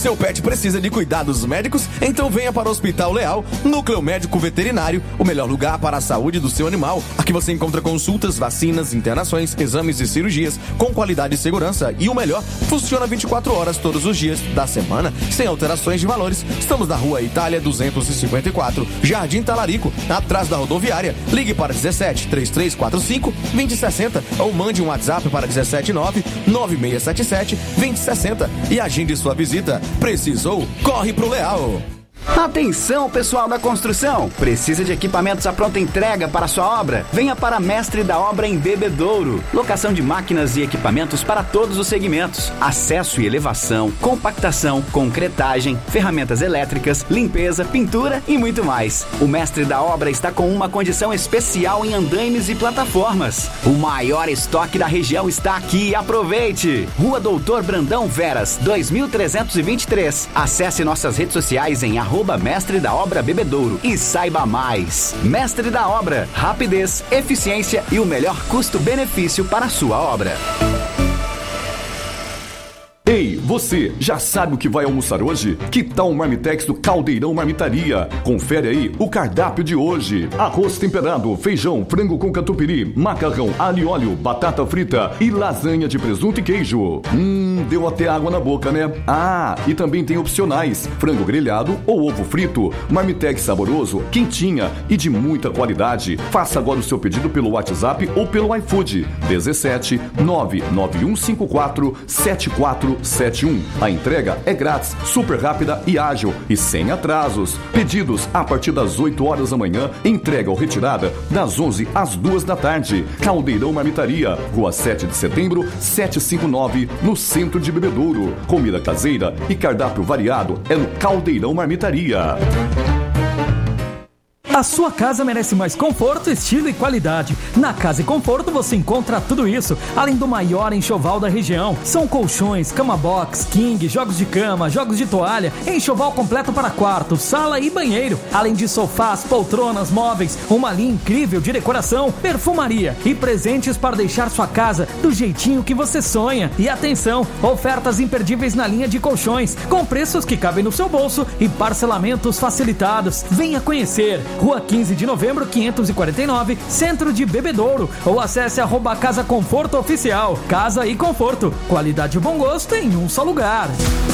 Seu pet precisa de cuidados médicos? Então venha para o Hospital Leal, Núcleo Médico Veterinário, o melhor lugar para a saúde do seu animal. Aqui você encontra consultas, vacinas, internações, exames e cirurgias com qualidade e segurança. E o melhor, funciona 24 horas todos os dias da semana, sem alterações de valores. Estamos na Rua Itália 254, Jardim Talarico, atrás da rodoviária. Ligue para 17 3345 2060 ou mande um WhatsApp para 179 9677 2060 e agende sua visita. Precisou? Corre pro Leal! Atenção, pessoal da construção! Precisa de equipamentos à pronta entrega para sua obra? Venha para Mestre da Obra em Bebedouro. Locação de máquinas e equipamentos para todos os segmentos. Acesso e elevação, compactação, concretagem, ferramentas elétricas, limpeza, pintura e muito mais. O Mestre da Obra está com uma condição especial em andaimes e plataformas. O maior estoque da região está aqui. Aproveite! Rua Doutor Brandão Veras, 2323. Acesse nossas redes sociais em @Mestre da Obra Bebedouro e saiba mais. Mestre da Obra, rapidez, eficiência e o melhor custo-benefício para a sua obra. Ei, você, já sabe o que vai almoçar hoje? Que tal um marmitex do Caldeirão Marmitaria? Confere aí o cardápio de hoje. Arroz temperado, feijão, frango com catupiry, macarrão, alho e óleo, batata frita e lasanha de presunto e queijo. Deu até água na boca, né? Ah, e também tem opcionais, frango grelhado ou ovo frito, marmitex saboroso, quentinha e de muita qualidade. Faça agora o seu pedido pelo WhatsApp ou pelo iFood. 17 99154 7471. A entrega é grátis, super rápida e ágil e sem atrasos. Pedidos a partir das 8 horas da manhã, entrega ou retirada das 11 às 2 da tarde. Caldeirão Marmitaria, Rua 7 de Setembro, 759, no centro de Bebedouro. Comida caseira e cardápio variado é no Caldeirão Marmitaria. A sua casa merece mais conforto, estilo e qualidade. Na Casa e Conforto você encontra tudo isso, além do maior enxoval da região. São colchões, cama box, king, jogos de cama, jogos de toalha, enxoval completo para quarto, sala e banheiro. Além de sofás, poltronas, móveis, uma linha incrível de decoração, perfumaria e presentes para deixar sua casa do jeitinho que você sonha. E atenção, ofertas imperdíveis na linha de colchões, com preços que cabem no seu bolso e parcelamentos facilitados. Venha conhecer. Rua 15 de Novembro, 549, Centro de Bebedouro. Ou acesse @Casa Conforto Oficial. Casa e Conforto. Qualidade e bom gosto em um só lugar.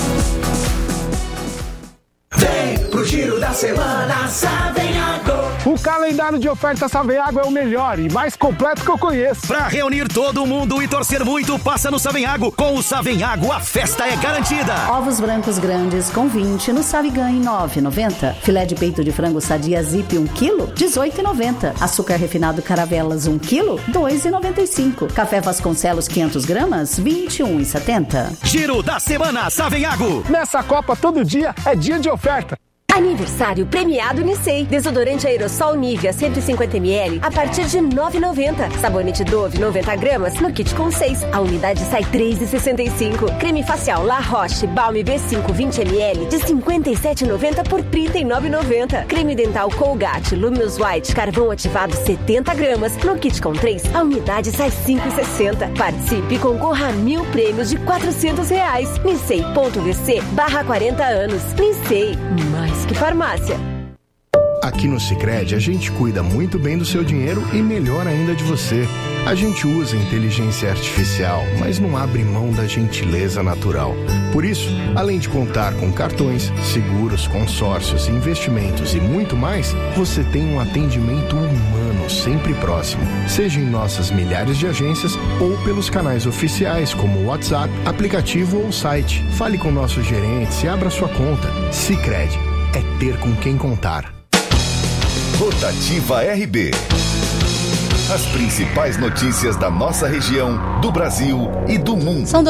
Vem pro Giro da Semana Savenhago. O calendário de ofertas Savenhago é o melhor e mais completo que eu conheço. Pra reunir todo mundo e torcer muito, passa no Savenhago. Com o Savenhago, a festa é garantida. Ovos brancos grandes com 20 no Savigan, 9,90. Filé de peito de frango Sadia Zip 1 kg, 18,90. Açúcar refinado Caravelas 1 kg, 2,95. Café Vasconcelos 500 gramas, 21,70. Giro da Semana Savenhago. Nessa Copa, todo dia é dia de oferta. Aniversário premiado Nissei. Desodorante aerossol Nivea 150ml a partir de R$ 9,90. Sabonete Dove 90 gramas no kit com 6. A unidade sai R$ 3,65. Creme facial La Roche Balm B5 20ml de R$ 57,90 por R$ 39,90. Creme dental Colgate Luminous White Carvão ativado 70 gramas no kit com 3. A unidade sai R$ 5,60. Participe e concorra a 1.000 prêmios de R$ 400. Nissei.vc/40 anos. Nissei, mais que farmácia. Aqui no Sicredi a gente cuida muito bem do seu dinheiro e melhor ainda de você. A gente usa inteligência artificial, mas não abre mão da gentileza natural. Por isso, além de contar com cartões, seguros, consórcios, investimentos e muito mais, você tem um atendimento humano sempre próximo. Seja em nossas milhares de agências ou pelos canais oficiais como WhatsApp, aplicativo ou site. Fale com nossos gerentes e abra sua conta. Sicredi é ter com quem contar. Rotativa RB. As principais notícias da nossa região, do Brasil e do mundo. São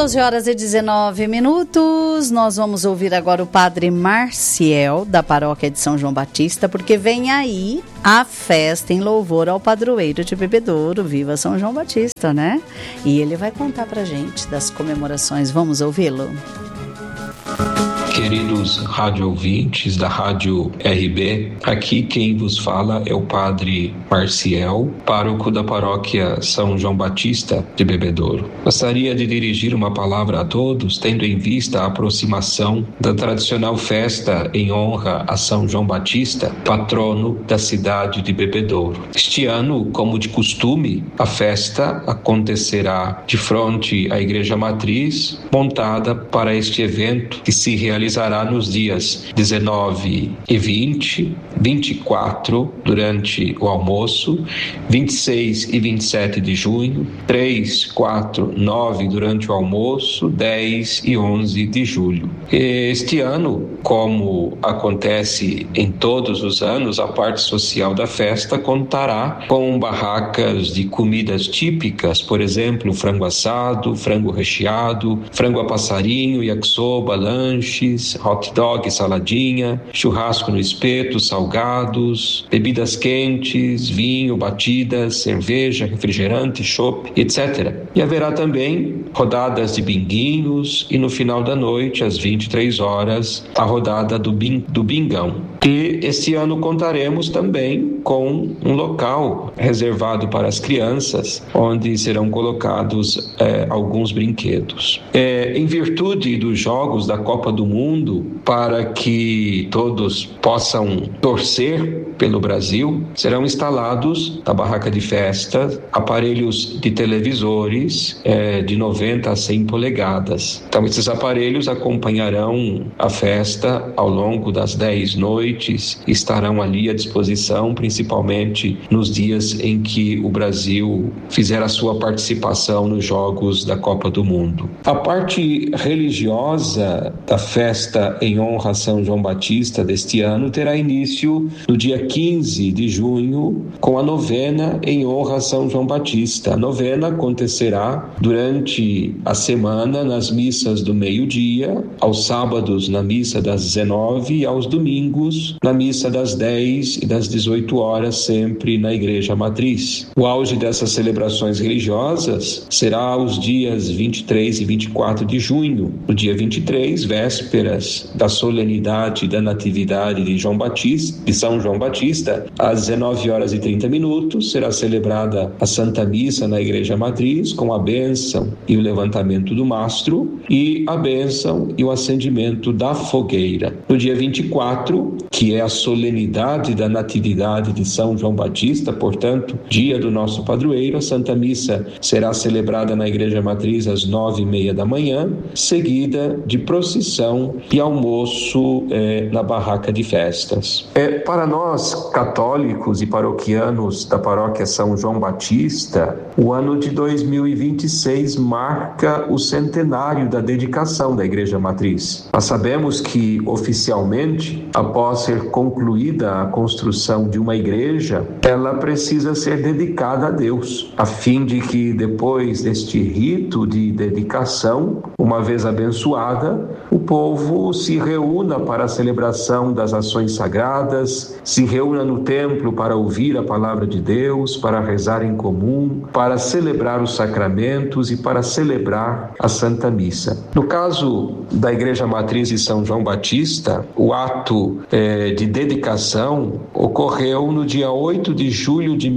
12h19. Nós vamos ouvir agora o Padre Marciel, da Paróquia de São João Batista, porque vem aí a festa em louvor ao padroeiro de Bebedouro. Viva São João Batista, né? E ele vai contar pra gente das comemorações. Vamos ouvi-lo? Queridos rádio ouvintes da Rádio RB, aqui quem vos fala é o Padre Marciel, pároco da paróquia São João Batista de Bebedouro. Gostaria de dirigir uma palavra a todos, tendo em vista a aproximação da tradicional festa em honra a São João Batista, patrono da cidade de Bebedouro. Este ano, como de costume, a festa acontecerá de frente à Igreja Matriz, montada para este evento que se realizará nos dias 19 e 20, 24 durante o almoço, 26 e 27 de junho, 3, 4, 9 durante o almoço, 10 e 11 de julho. Este ano, como acontece em todos os anos, a parte social da festa contará com barracas de comidas típicas, por exemplo, frango assado, frango recheado, frango a passarinho, yakisoba, lanches, hot dog, saladinha, churrasco no espeto, salgados, bebidas quentes, vinho, batidas, cerveja, refrigerante, chopp, etc. E haverá também rodadas de binguinhos e no final da noite, às 23 horas, a rodada do bingão. E este ano contaremos também com um local reservado para as crianças, onde serão colocados alguns brinquedos. Em virtude dos Jogos da Copa do Mundo, para que todos possam torcer pelo Brasil, serão instalados na barraca de festa aparelhos de televisores de 90 a 100 polegadas. Então, esses aparelhos acompanharão a festa ao longo das 10 noites, estarão ali à disposição, principalmente nos dias em que o Brasil fizer a sua participação nos Jogos da Copa do Mundo. A parte religiosa da festa em honra a São João Batista deste ano terá início no dia 15 de junho com a novena em honra a São João Batista. A novena acontecerá durante a semana nas missas do meio-dia, aos sábados na missa das 19 e aos domingos na missa das 10 e das 18 horas, sempre na Igreja Matriz. O auge dessas celebrações religiosas será os dias 23 e 24 de junho. No dia 23, vésperas da solenidade da Natividade de São João Batista, às 19 horas e 30 minutos, será celebrada a Santa Missa na Igreja Matriz, com a bênção e o levantamento do mastro e a bênção e o acendimento da fogueira. No dia 24, que é a solenidade da Natividade de São João Batista, portanto, dia do nosso padroeiro, a Santa Missa será celebrada na Igreja Matriz às 9h30 da manhã, seguida de procissão e almoço na barraca de festas. Para nós, católicos e paroquianos da paróquia São João Batista, o ano de 2026 marca o centenário da dedicação da Igreja Matriz. Nós sabemos que, oficialmente, após ser concluída a construção de uma igreja, ela precisa ser dedicada a Deus, a fim de que, depois deste rito de dedicação, uma vez abençoada, o povo se reúna para a celebração das ações sagradas, se reúna no templo para ouvir a palavra de Deus, para rezar em comum, para celebrar os sacramentos e para celebrar a Santa Missa. No caso da Igreja Matriz de São João Batista, o ato de dedicação ocorreu no dia 8 de julho de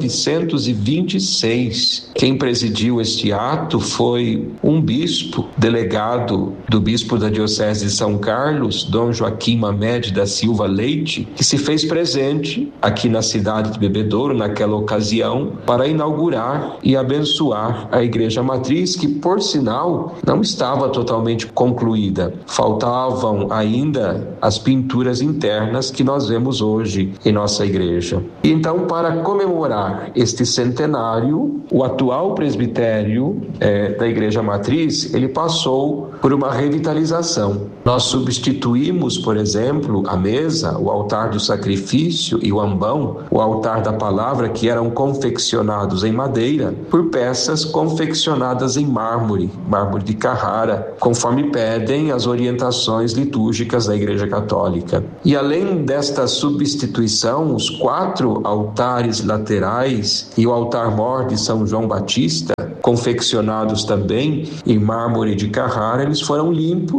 1926. Quem presidiu este ato foi um bispo, delegado do bispo da Diocese de São Carlos, Dom Joaquim Mamed da Silva Leite, que se fez presente aqui na cidade de Bebedouro naquela ocasião para inaugurar e abençoar a Igreja Matriz, que, por sinal, não estava totalmente concluída. Faltavam ainda as pinturas internas que nós vemos hoje em nossa igreja. E então, para comemorar este centenário, o atual presbitério da Igreja Matriz, ele passou por uma revitalização. Nós substituímos, por exemplo, a mesa, o altar do sacrifício e o ambão, o altar da palavra, que eram confeccionados em madeira, por peças confeccionadas em mármore de Carrara, conforme pedem as orientações litúrgicas da Igreja Católica. E além desta substituição, os 4 altares laterais e o altar-mor de São João Batista, confeccionados também em mármore de Carrara, eles foram limpos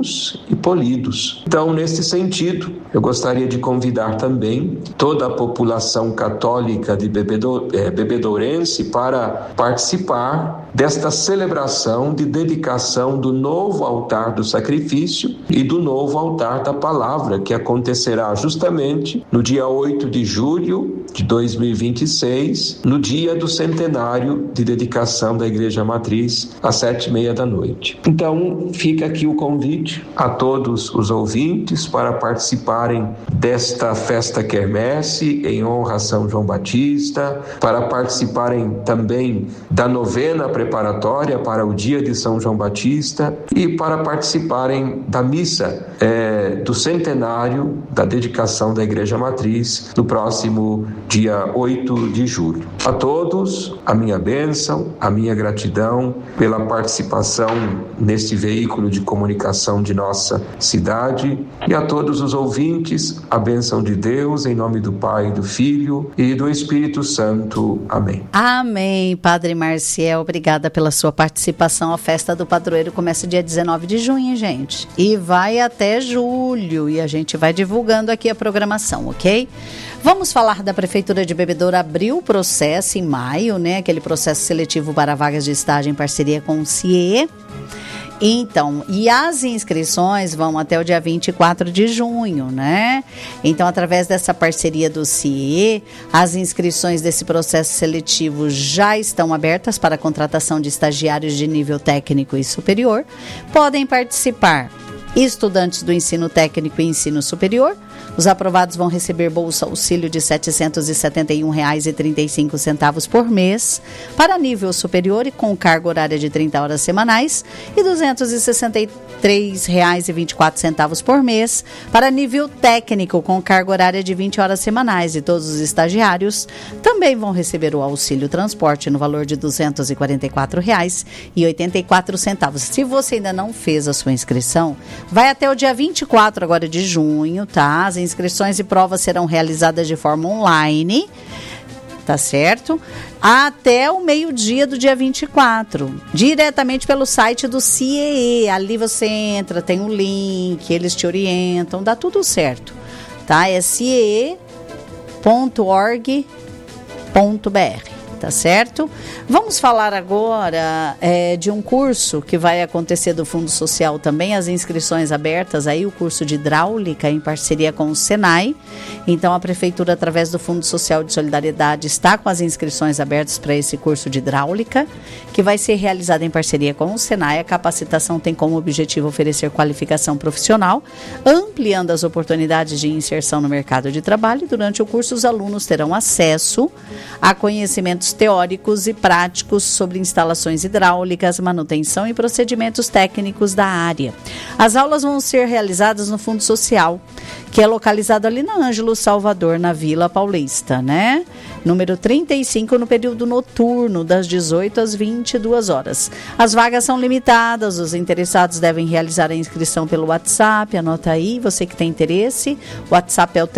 e polidos. Então, nesse sentido, eu gostaria de convidar também toda a população católica de bebedourense para participar desta celebração de dedicação do novo altar do sacrifício e do novo altar da palavra, que acontecerá justamente no dia 8 de julho de 2026, no dia do centenário de dedicação da Igreja Matriz, às 7h30 da noite. Então, fica aqui o convite a todos os ouvintes para participarem desta festa quermesse em honra a São João Batista, para participarem também da novena preparatória para o dia de São João Batista e para participarem da missa do centenário da dedicação da Igreja Matriz no próximo dia 8 de julho. A todos, a minha bênção, a minha gratidão pela participação neste veículo de comunicação de nossa cidade, e a todos os ouvintes, a bênção de Deus, em nome do Pai, do Filho e do Espírito Santo. Amém. Amém, Padre Marciel, obrigada pela sua participação. A festa do padroeiro começa dia 19 de junho, hein, gente? E vai até julho, e a gente vai divulgando aqui a programação, ok? Vamos falar da Prefeitura de Bebedouro. Abriu o processo em maio, né? Aquele processo seletivo para vagas de estágio em parceria com o CIE. Então, e as inscrições vão até o dia 24 de junho, né? Então, através dessa parceria do CIE, as inscrições desse processo seletivo já estão abertas para a contratação de estagiários de nível técnico e superior. Podem participar estudantes do ensino técnico e ensino superior. Os aprovados vão receber bolsa auxílio de R$ 771,35 por mês para nível superior e com carga horária de 30 horas semanais e R$ 263,24 por mês para nível técnico com carga horária de 20 horas semanais, e todos os estagiários também vão receber o auxílio transporte no valor de R$ 244,84. Se você ainda não fez a sua inscrição, vai até o dia 24 agora de junho, tá? As inscrições e provas serão realizadas de forma online, tá certo? Até o meio-dia do dia 24, diretamente pelo site do CIE. Ali você entra, tem um link, eles te orientam, dá tudo certo, tá? É ciee.org.br. Tá certo? Vamos falar agora de um curso que vai acontecer do Fundo Social também, as inscrições abertas aí, o curso de hidráulica em parceria com o Senai. Então a Prefeitura, através do Fundo Social de Solidariedade, está com as inscrições abertas para esse curso de hidráulica, que vai ser realizado em parceria com o Senai. A capacitação tem como objetivo oferecer qualificação profissional, ampliando as oportunidades de inserção no mercado de trabalho. Durante o curso, os alunos terão acesso a conhecimentos teóricos e práticos sobre instalações hidráulicas, manutenção e procedimentos técnicos da área. As aulas vão ser realizadas no Fundo Social, que é localizado ali na Ângelo Salvador, na Vila Paulista, né? Número 35, no período noturno, das 18 às 22 horas. As vagas são limitadas, os interessados devem realizar a inscrição pelo WhatsApp, anota aí, você que tem interesse. O WhatsApp é o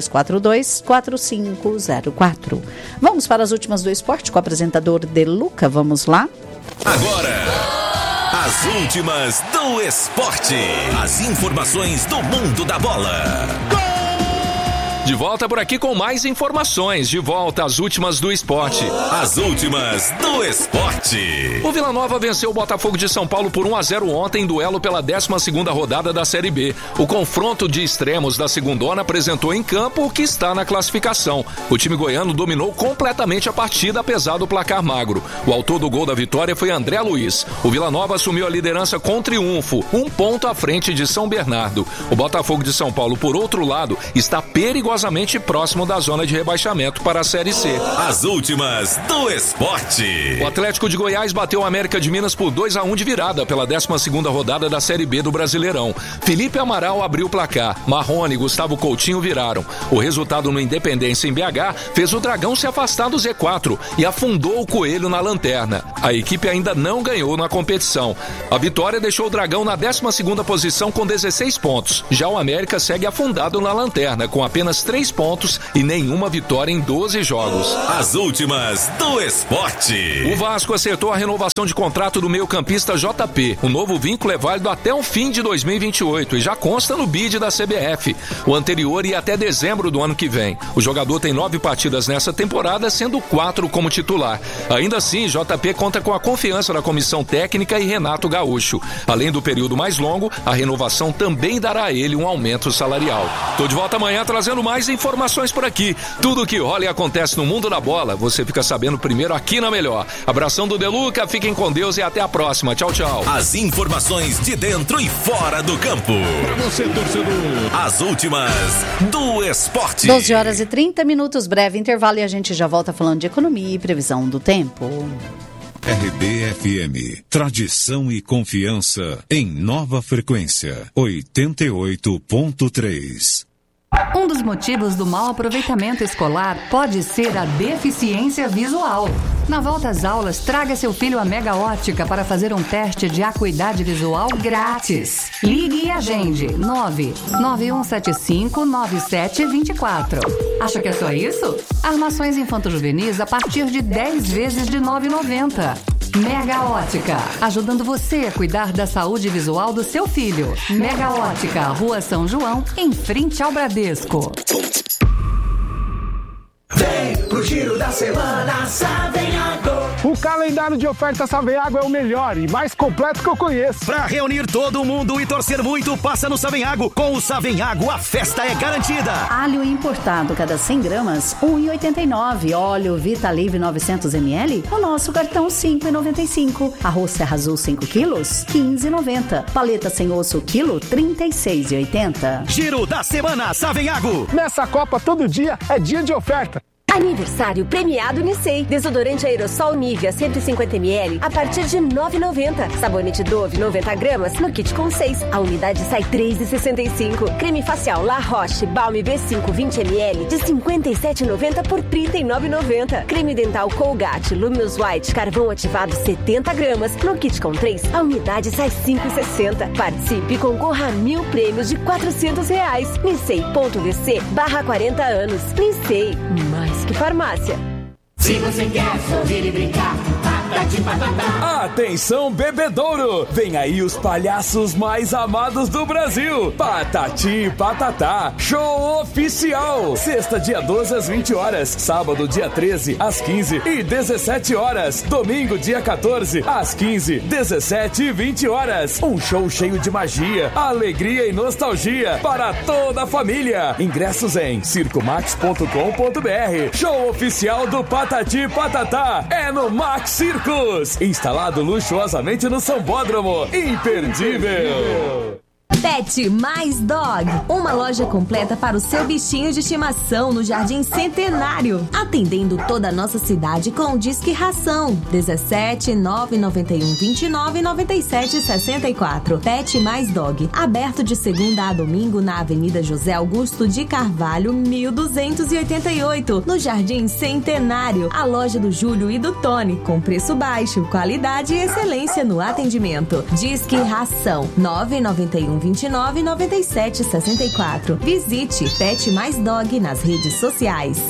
3342-4504. Vamos para as últimas do esporte com o apresentador De Luca, vamos lá? Agora, as últimas do esporte. As informações do mundo da bola. De volta por aqui com mais informações. De volta às últimas do esporte. As últimas do esporte. O Vila Nova venceu o Botafogo de São Paulo por 1-0 ontem em duelo pela 12ª rodada da Série B. O confronto de extremos da segundona apresentou em campo o que está na classificação. O time goiano dominou completamente a partida, apesar do placar magro. O autor do gol da vitória foi André Luiz. O Vila Nova assumiu a liderança com triunfo, 1 ponto à frente de São Bernardo. O Botafogo de São Paulo, por outro lado, está perigosamente próximo da zona de rebaixamento para a Série C. As últimas do esporte. O Atlético de Goiás bateu o América de Minas por 2-1 de virada pela 12ª rodada da Série B do Brasileirão. Felipe Amaral abriu o placar. Marrone e Gustavo Coutinho viraram. O resultado no Independência em BH fez o Dragão se afastar do Z4 e afundou o Coelho na lanterna. A equipe ainda não ganhou na competição. A vitória deixou o Dragão na 12ª posição com 16 pontos. Já o América segue afundado na lanterna com apenas 3 pontos e nenhuma vitória em 12 jogos. As últimas do esporte. O Vasco acertou a renovação de contrato do meio-campista JP. O novo vínculo é válido até o fim de 2028 e já consta no bid da CBF. O anterior ia até dezembro do ano que vem. O jogador tem 9 partidas nessa temporada, sendo 4 como titular. Ainda assim, JP conta com a confiança da comissão técnica e Renato Gaúcho. Além do período mais longo, a renovação também dará a ele um aumento salarial. Tô de volta amanhã trazendo mais informações por aqui. Tudo o que rola e acontece no mundo da bola, você fica sabendo primeiro aqui na Melhor. Abração do Deluca, fiquem com Deus e até a próxima. Tchau, tchau. As informações de dentro e fora do campo. Pra você, torcedor. As últimas do esporte. 12 horas e 30 minutos, breve intervalo e a gente já volta falando de economia e previsão do tempo. RBFM, tradição e confiança em nova frequência, 88.3. Um dos motivos do mau aproveitamento escolar pode ser a deficiência visual. Na volta às aulas, traga seu filho à Mega Ótica para fazer um teste de acuidade visual grátis. Ligue e agende 991759724. Acha que é só isso? Armações infanto-juvenis a partir de 10 vezes de R$ 9,90. Mega Ótica, ajudando você a cuidar da saúde visual do seu filho. Mega Ótica, Rua São João, em frente ao Bradesco. Vem pro Giro da Semana Savenhago. O calendário de ofertas Savenhago é o melhor e mais completo que eu conheço. Pra reunir todo mundo e torcer muito, passa no Savenhago. Com o Savenhago, a festa é garantida. Alho importado, cada 100 gramas, R$ 1,89. Óleo Vita Live 900 ml, o nosso cartão R$ 5,95. Arroz Serra Azul 5 quilos, R$ 15,90. Paleta sem osso quilo, R$ 36,80. Giro da Semana Savenhago. Nessa Copa, todo dia é dia de oferta. Aniversário premiado Nissei. Desodorante aerossol Nivea 150ml a partir de R$ 9,90. Sabonete Dove 90 gramas no kit com 6. A unidade sai R$ 3,65. Creme facial La Roche Balm B5 20ml de R$ 57,90 por R$ 39,90. Creme dental Colgate Luminous White Carvão ativado 70 gramas no kit com 3. A unidade sai R$ 5,60. Participe e concorra a 1.000 prêmios de R$ 400. Nissei.vc/40 anos. Nissei, mais que farmácia. Se você quer sorrir e brincar, Patati Patatá. Atenção, bebedouro! Vem aí os palhaços mais amados do Brasil. Patati Patatá, show oficial. Sexta, dia 12 às 20 horas. Sábado, dia 13 às 15 e 17 horas. Domingo, dia 14 às 15, 17 e 20 horas. Um show cheio de magia, alegria e nostalgia para toda a família. Ingressos em circomax.com.br. Show oficial do Patati Patatá é no Max Circus, instalado luxuosamente no Sambódromo. Imperdível! Pet Mais Dog, uma loja completa para o seu bichinho de estimação no Jardim Centenário, atendendo toda a nossa cidade com o Disque Ração 17 991 29 97 64. Pet Mais Dog, aberto de segunda a domingo na Avenida José Augusto de Carvalho 1288, no Jardim Centenário, a loja do Júlio e do Tony, com preço baixo, qualidade e excelência no atendimento. Disque Ração 991 29 97 64. Visite Pet Mais Dog nas redes sociais.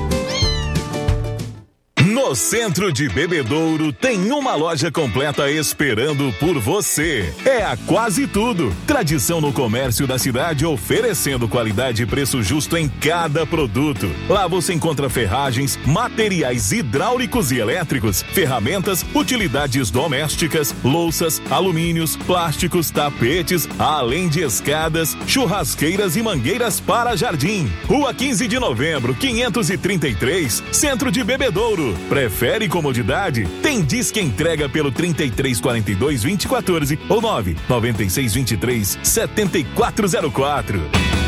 No centro de Bebedouro tem uma loja completa esperando por você. É a Quase Tudo. Tradição no comércio da cidade, oferecendo qualidade e preço justo em cada produto. Lá você encontra ferragens, materiais hidráulicos e elétricos, ferramentas, utilidades domésticas, louças, alumínios, plásticos, tapetes, além de escadas, churrasqueiras e mangueiras para jardim. Rua 15 de Novembro, 533, Centro de Bebedouro. Prefere comodidade? Tem Disque Entrega pelo 3342 2014 ou 99623 7404.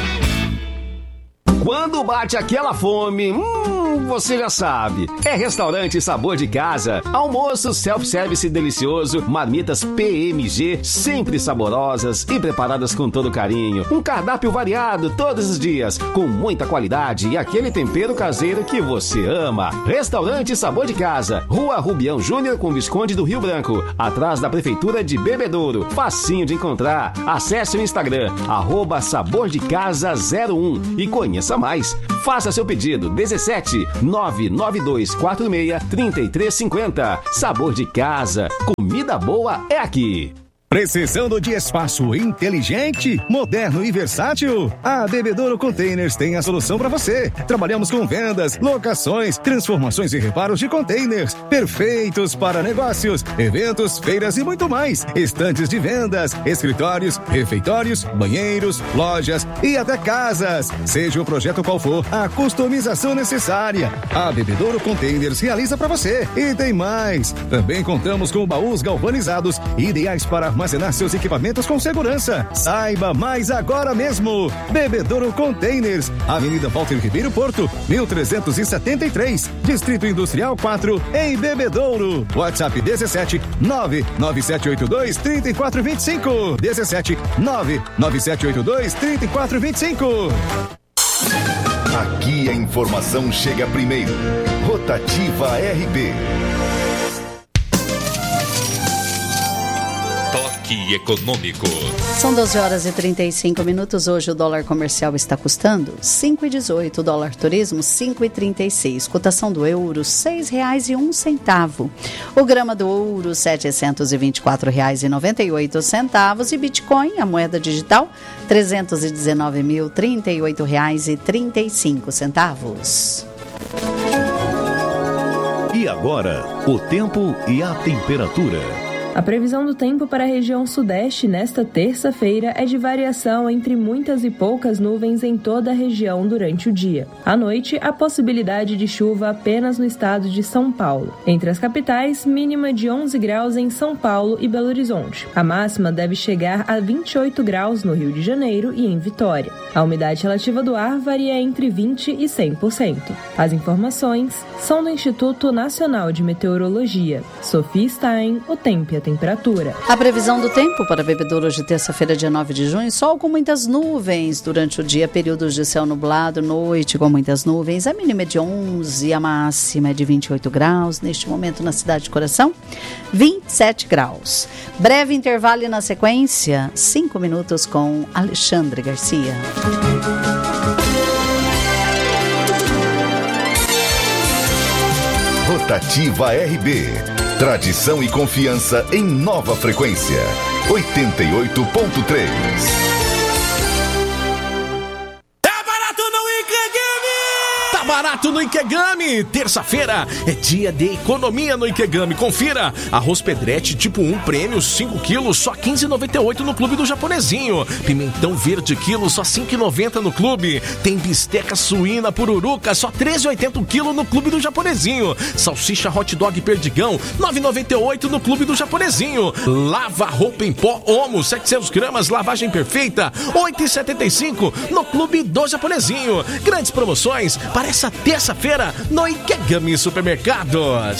Quando bate aquela fome, você já sabe. É Restaurante Sabor de Casa. Almoço self-service delicioso, marmitas PMG, sempre saborosas e preparadas com todo carinho. Um cardápio variado todos os dias, com muita qualidade e aquele tempero caseiro que você ama. Restaurante Sabor de Casa, Rua Rubião Júnior com Visconde do Rio Branco, atrás da Prefeitura de Bebedouro. Facinho de encontrar. Acesse o Instagram, @sabordecasa01 e conheça Peça Mais. Faça seu pedido 17 99246 3350. Sabor de casa. Comida boa é aqui. Precisando de espaço inteligente, moderno e versátil? A Bebedouro Containers tem a solução para você. Trabalhamos com vendas, locações, transformações e reparos de containers, perfeitos para negócios, eventos, feiras e muito mais. Estantes de vendas, escritórios, refeitórios, banheiros, lojas e até casas. Seja o projeto qual for, a customização necessária, a Bebedouro Containers realiza para você. E tem mais. Também contamos com baús galvanizados, ideais para armazenar seus equipamentos com segurança. Saiba mais agora mesmo. Bebedouro Containers, Avenida Walter Ribeiro Porto, 1373, Distrito Industrial 4, em Bebedouro. WhatsApp 17 99782 3425. 17 99782 3425. Aqui a informação chega primeiro. Rotativa RB. Toque econômico. São 12 horas e 35 minutos. Hoje o dólar comercial está custando 5,18. O dólar turismo 5,36. Cotação do euro R$6,01. O grama do ouro R$724,98. E Bitcoin, a moeda digital, R$319.038,35. E agora, o tempo e a temperatura. A previsão do tempo para a região sudeste nesta terça-feira é de variação entre muitas e poucas nuvens em toda a região durante o dia. À noite, a possibilidade de chuva apenas no estado de São Paulo. Entre as capitais, mínima de 11 graus em São Paulo e Belo Horizonte. A máxima deve chegar a 28 graus no Rio de Janeiro e em Vitória. A umidade relativa do ar varia entre 20% e 100%. As informações são do Instituto Nacional de Meteorologia. Sofia Stein, o tempo e a temperatura. A previsão do tempo para Bebedouro hoje, terça-feira, dia 9 de junho, sol com muitas nuvens durante o dia, períodos de céu nublado, noite com muitas nuvens, a mínima é de 11, a máxima é de 28 graus, neste momento na cidade de Coração, 27 graus. Breve intervalo e na sequência, 5 minutos com Alexandre Garcia. Rotativa RB. Tradição e confiança em nova frequência. 88.3. Barato no Ikegami! Terça-feira é dia de economia no Ikegami. Confira! Arroz Pedretti tipo 1 prêmio 5 quilos, só R$15,98 no Clube do Japonesinho. Pimentão verde quilo, só R$5,90 no Clube. Tem bisteca suína pururuca, só R$13,80 quilo no Clube do Japonesinho. Salsicha hot dog perdigão, R$9,98 no Clube do Japonesinho. Lava roupa em pó Omo, 700 gramas, lavagem perfeita, R$8,75 no Clube do Japonesinho. Grandes promoções para essa terça-feira no Ikegami Supermercados.